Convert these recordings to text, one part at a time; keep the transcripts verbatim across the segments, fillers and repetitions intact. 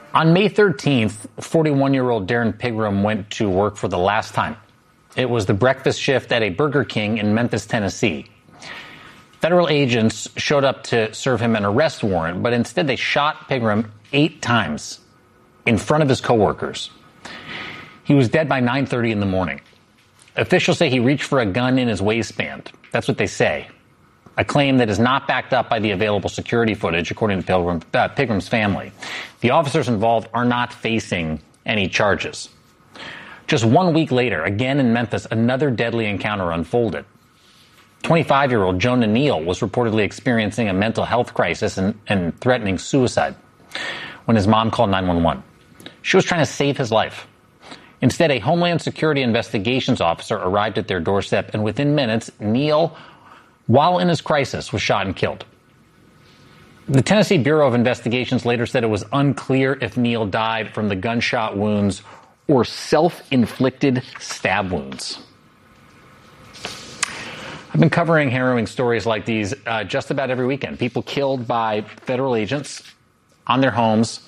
On May thirteenth, forty-one-year-old Darren Pigram went to work for the last time. It was the breakfast shift at a Burger King in Memphis, Tennessee. Federal agents showed up to serve him an arrest warrant, but instead they shot Pigram eight times in front of his coworkers. He was dead by nine thirty in the morning. Officials say he reached for a gun in his waistband. That's what they say. A claim that is not backed up by the available security footage, according to Pilgrim, uh, Pigram's family. The officers involved are not facing any charges. Just one week later, again in Memphis, another deadly encounter unfolded. twenty-five-year-old Jonah Neal was reportedly experiencing a mental health crisis and, and threatening suicide when his mom called nine one one. She was trying to save his life. Instead, a Homeland Security investigations officer arrived at their doorstep, and within minutes, Neal, while in his crisis, was shot and killed. The Tennessee Bureau of Investigations later said it was unclear if Neal died from the gunshot wounds or self-inflicted stab wounds. I've been covering harrowing stories like these uh, just about every weekend. People killed by federal agents on their homes,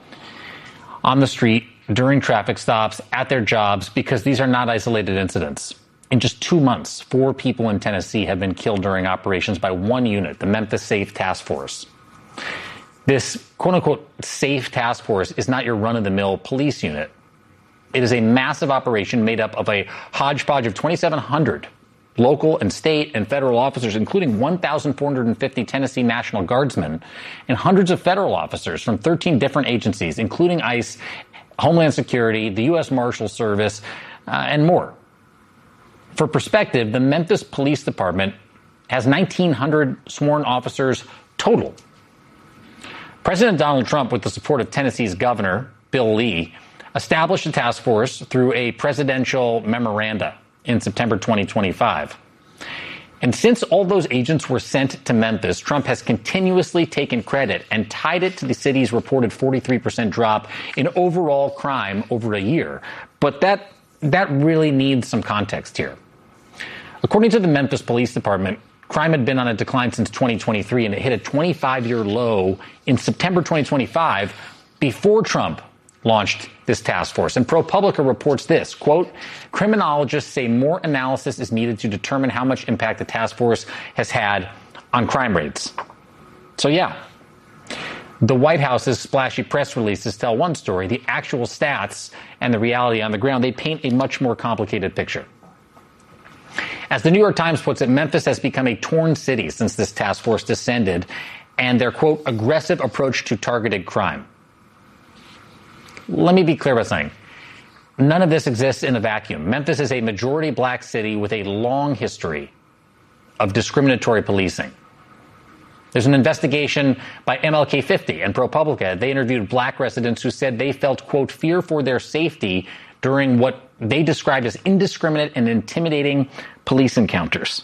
on the street, during traffic stops, at their jobs, because these are not isolated incidents. In just two months, four people in Tennessee have been killed during operations by one unit, the Memphis Safe Task Force. This quote-unquote safe task force is not your run-of-the-mill police unit. It is a massive operation made up of a hodgepodge of twenty-seven hundred local and state and federal officers, including one thousand four hundred fifty Tennessee National Guardsmen and hundreds of federal officers from thirteen different agencies, including ICE, Homeland Security, the U S Marshal Service, uh, and more. For perspective, the Memphis Police Department has nineteen hundred sworn officers total. President Donald Trump, with the support of Tennessee's governor, Bill Lee, established a task force through a presidential memoranda in September twenty twenty-five. And since all those agents were sent to Memphis, Trump has continuously taken credit and tied it to the city's reported forty-three percent drop in overall crime over a year. But that that really needs some context here. According to the Memphis Police Department, crime had been on a decline since twenty twenty-three, and it hit a twenty-five-year low in September twenty twenty-five before Trump launched this task force. And ProPublica reports this, quote, criminologists say more analysis is needed to determine how much impact the task force has had on crime rates. So yeah, the White House's splashy press releases tell one story. The actual stats and the reality on the ground, they paint a much more complicated picture. As the New York Times puts it, Memphis has become a torn city since this task force descended and their, quote, aggressive approach to targeted crime. Let me be clear about something. None of this exists in a vacuum. Memphis is a majority black city with a long history of discriminatory policing. There's an investigation by M L K fifty and ProPublica. They interviewed black residents who said they felt, quote, fear for their safety during what they described as indiscriminate and intimidating police encounters.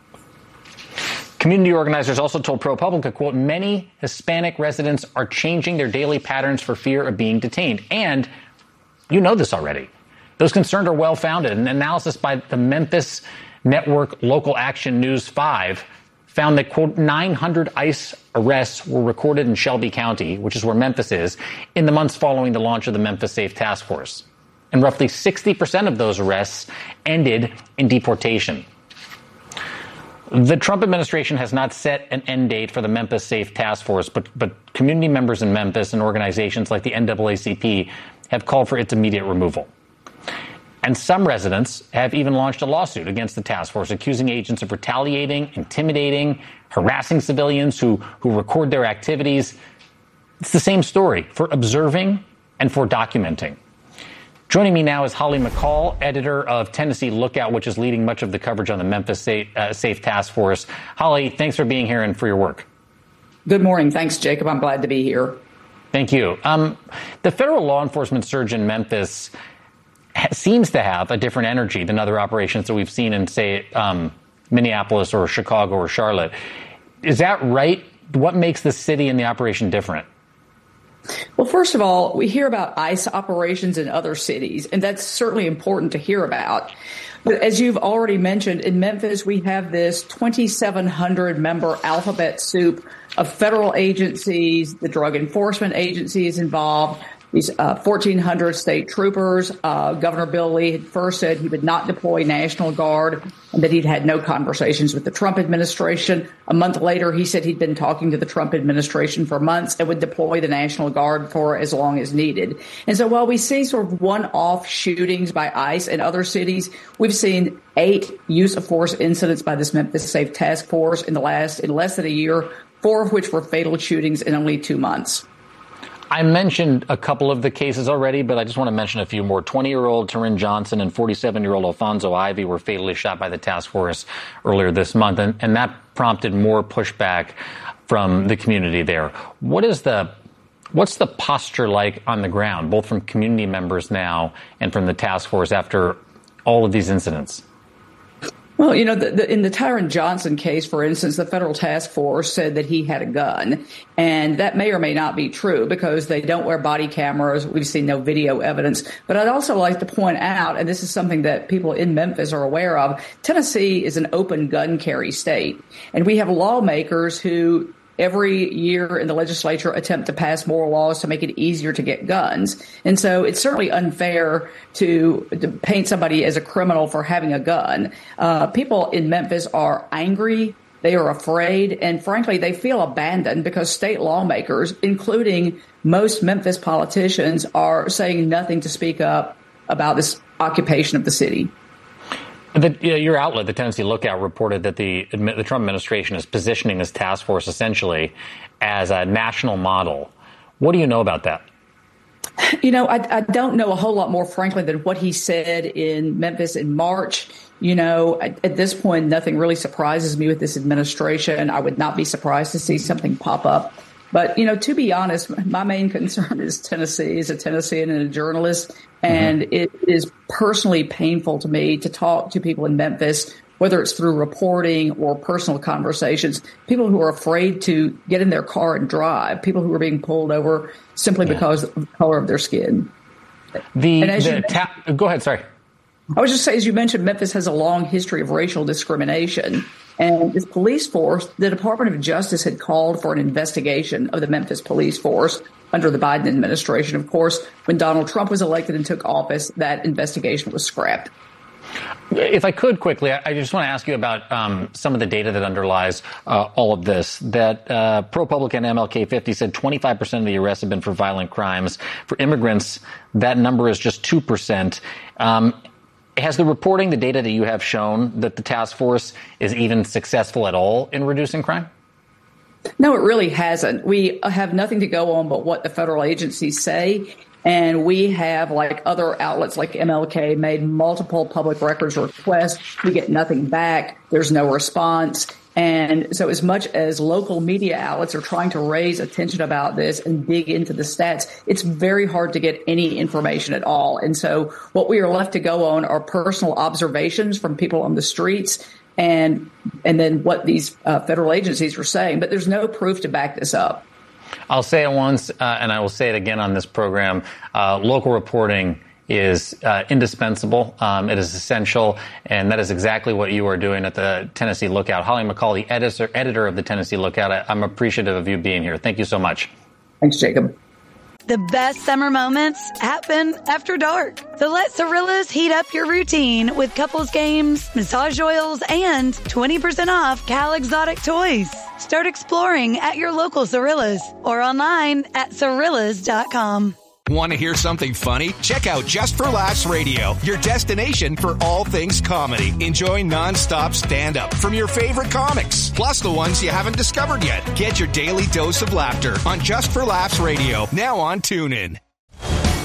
Community organizers also told ProPublica, quote, many Hispanic residents are changing their daily patterns for fear of being detained. And you know this already. Those concerns are well-founded. An analysis by the Memphis network Local Action News five found that, quote, nine hundred ICE arrests were recorded in Shelby County, which is where Memphis is, in the months following the launch of the Memphis Safe Task Force. And roughly sixty percent of those arrests ended in deportation. The Trump administration has not set an end date for the Memphis Safe Task Force, but, but community members in Memphis and organizations like the N double A C P have called for its immediate removal. And some residents have even launched a lawsuit against the task force, accusing agents of retaliating, intimidating, harassing civilians who, who record their activities. It's the same story for observing and for documenting. Joining me now is Holly McCall, editor of Tennessee Lookout, which is leading much of the coverage on the Memphis Safe, uh, Safe Task Force. Holly, thanks for being here and for your work. Good morning. Thanks, Jacob. I'm glad to be here. Thank you. Um, the federal law enforcement surge in Memphis ha- seems to have a different energy than other operations that we've seen in, say, um, Minneapolis or Chicago or Charlotte. Is that right? What makes the city and the operation different? Well, first of all, we hear about ICE operations in other cities, and that's certainly important to hear about. But as you've already mentioned, in Memphis, we have this twenty-seven hundred member alphabet soup of federal agencies. The Drug Enforcement Agency is involved. these uh, fourteen hundred state troopers. Uh, Governor Bill Lee had first said he would not deploy National Guard and that he'd had no conversations with the Trump administration. A month later, he said he'd been talking to the Trump administration for months and would deploy the National Guard for as long as needed. And so while we see sort of one-off shootings by ICE in other cities, we've seen eight use of force incidents by this Memphis Safe Task Force in the last in less than a year, four of which were fatal shootings in only two months. I mentioned a couple of the cases already, but I just want to mention a few more. twenty-year-old Tarin Johnson and forty-seven-year-old Alfonso Ivy were fatally shot by the task force earlier this month, and, and that prompted more pushback from the community there. What is the what's the posture like on the ground, both from community members now and from the task force after all of these incidents? Well, you know, the, the, in the Tarin Johnson case, for instance, the federal task force said that he had a gun, and that may or may not be true because they don't wear body cameras. We've seen no video evidence. But I'd also like to point out, and this is something that people in Memphis are aware of, Tennessee is an open gun carry state, and we have lawmakers who every year in the legislature attempt to pass more laws to make it easier to get guns. And so it's certainly unfair to, to paint somebody as a criminal for having a gun. Uh, people in Memphis are angry. They are afraid. And frankly, they feel abandoned because state lawmakers, including most Memphis politicians, are saying nothing to speak up about this occupation of the city. The, you know, your outlet, the Tennessee Lookout, reported that the, the Trump administration is positioning this task force essentially as a national model. What do you know about that? You know, I, I don't know a whole lot more, frankly, than what he said in Memphis in March. You know, at, at this point, nothing really surprises me with this administration. I would not be surprised to see something pop up. But, you know, to be honest, my main concern is Tennessee, as a Tennessean and a journalist. And mm-hmm. it is personally painful to me to talk to people in Memphis, whether it's through reporting or personal conversations, people who are afraid to get in their car and drive, people who are being pulled over simply yeah. because of the color of their skin. The, the ta- Go ahead, sorry. I was just saying, as you mentioned, Memphis has a long history of racial discrimination. And this police force, the Department of Justice had called for an investigation of the Memphis police force under the Biden administration. Of course, when Donald Trump was elected and took office, that investigation was scrapped. If I could quickly, I just want to ask you about um, some of the data that underlies uh, all of this. That uh, ProPublica M L K fifty said twenty-five percent of the arrests have been for violent crimes. For immigrants, that number is just two percent. Um, Has the reporting, the data that you have shown that the task force is even successful at all in reducing crime? No, it really hasn't. We have nothing to go on but what the federal agencies say. And we have, like other outlets like M L K, made multiple public records requests. We get nothing back. There's no response. And so as much as local media outlets are trying to raise attention about this and dig into the stats, it's very hard to get any information at all. And so what we are left to go on are personal observations from people on the streets and and then what these uh, federal agencies are saying. But there's no proof to back this up. I'll say it once, uh, and I will say it again on this program. Uh, local reporting is uh, indispensable. Um, it is essential, and that is exactly what you are doing at the Tennessee Lookout. Holly McCall, the editor, editor of the Tennessee Lookout, I, I'm appreciative of you being here. Thank you so much. Thanks, Jacob. The best summer moments happen after dark. So let Cirillas heat up your routine with couples games, massage oils, and twenty percent off Cal Exotic toys. Start exploring at your local Cirillas or online at Cirillas dot com. Want to hear something funny? Check out Just for Laughs Radio, your destination for all things comedy. Enjoy nonstop stand-up from your favorite comics, plus the ones you haven't discovered yet. Get your daily dose of laughter on Just for Laughs Radio, now on TuneIn.